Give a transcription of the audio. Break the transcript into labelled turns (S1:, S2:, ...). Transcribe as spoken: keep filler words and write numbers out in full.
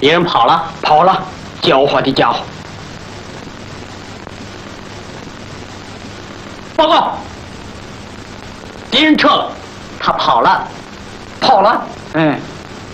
S1: 敌人跑了，
S2: 跑了，狡猾的家伙！报告，敌人撤了，
S1: 他跑了，
S2: 跑了。
S1: 嗯。